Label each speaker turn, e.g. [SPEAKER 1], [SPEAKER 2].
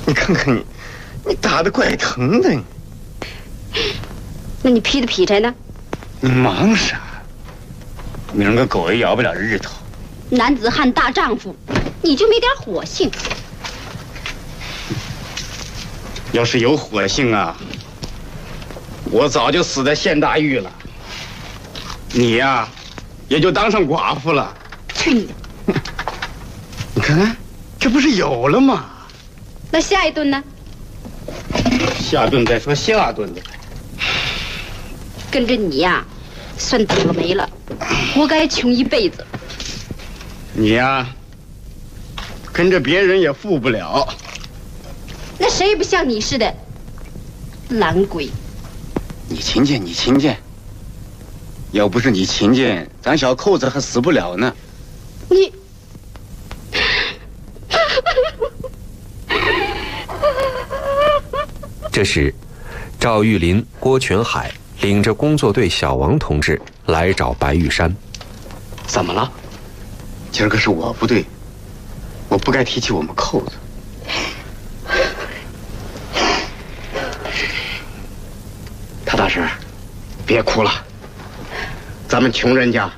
[SPEAKER 1] 你看看你，你打得怪疼的。
[SPEAKER 2] 那你劈的劈柴呢？
[SPEAKER 1] 你忙啥？明儿个狗也要不了日头。
[SPEAKER 2] 男子汉大丈夫，你就没点火性？
[SPEAKER 1] 要是有火性啊，我早就死在县大狱了。你呀，也就当上寡妇了。
[SPEAKER 2] 去你的！
[SPEAKER 1] 你看看，这不是有了吗？
[SPEAKER 2] 那下一顿呢？
[SPEAKER 1] 下顿再说下顿的。
[SPEAKER 2] 跟着你呀，算倒了霉了，活该穷一辈子。
[SPEAKER 1] 你呀，跟着别人也富不了。
[SPEAKER 2] 那谁也不像你似的，懒鬼。
[SPEAKER 1] 你勤俭，你勤俭。要不是你勤俭，咱小扣子还死不了呢。
[SPEAKER 2] 你，
[SPEAKER 3] 这时，赵玉林、郭全海领着工作队小王同志来找白玉山。
[SPEAKER 1] 怎么了？今儿个是我不对，我不该提起我们扣子。陶大师，别哭了，咱们穷人家